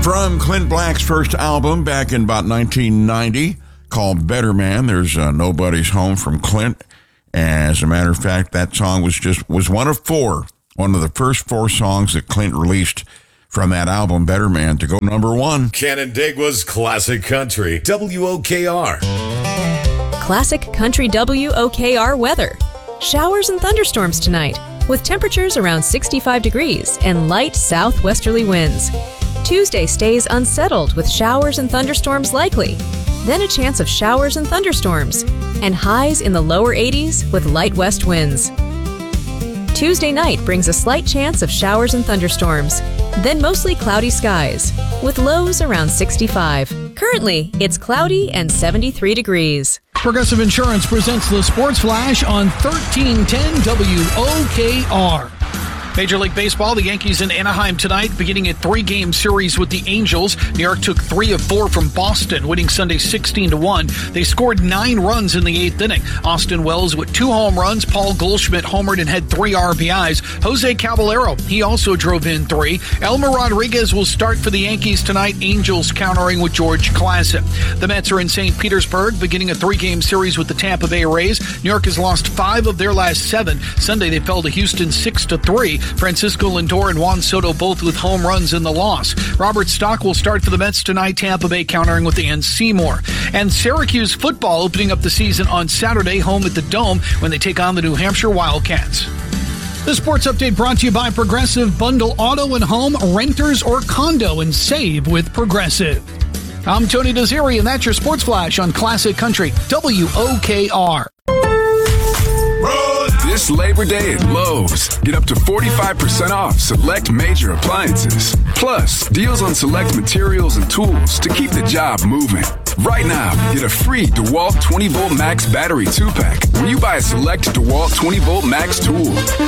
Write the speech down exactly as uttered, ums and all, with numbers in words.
From Clint Black's first album back in about nineteen ninety called Better Man, there's uh, Nobody's Home from Clint. As a matter of fact, that song was just was one of four, one of the first four songs that Clint released from that album, Better Man, to go number one. Canandaigua's Classic Country, W O K R. Classic Country W O K R weather. Showers and thunderstorms tonight, with temperatures around sixty-five degrees and light southwesterly winds. Tuesday stays unsettled with showers and thunderstorms likely, then a chance of showers and thunderstorms, and highs in the lower eighties with light west winds. Tuesday night brings a slight chance of showers and thunderstorms, then mostly cloudy skies, with lows around sixty-five. Currently, it's cloudy and seventy-three degrees. Progressive Insurance presents the Sports Flash on thirteen ten W O K R. Major League Baseball, the Yankees in Anaheim tonight, beginning a three-game series with the Angels. New York took three of four from Boston, winning Sunday sixteen to one. They scored nine runs in the eighth inning. Austin Wells with two home runs. Paul Goldschmidt homered and had three R B Is. Jose Caballero, he also drove in three. Elmer Rodriguez will start for the Yankees tonight. Angels countering with George Clason. The Mets are in Saint Petersburg, beginning a three-game series with the Tampa Bay Rays. New York has lost five of their last seven. Sunday they fell to Houston six to three. Francisco Lindor and Juan Soto both with home runs in the loss. Robert Stock will start for the Mets tonight. Tampa Bay countering with Ann Seymour. And Syracuse football opening up the season on Saturday, home at the Dome when they take on the New Hampshire Wildcats. The sports update brought to you by Progressive. Bundle auto and home, renters or condo, and save with Progressive. I'm Tony Desiri, and that's your Sports Flash on Classic Country, W O K R. This Labor Day at Lowe's, get up to forty-five percent off select major appliances. Plus, deals on select materials and tools to keep the job moving. Right now, get a free DeWalt twenty volt Max battery two pack when you buy a select DeWalt twenty volt Max tool.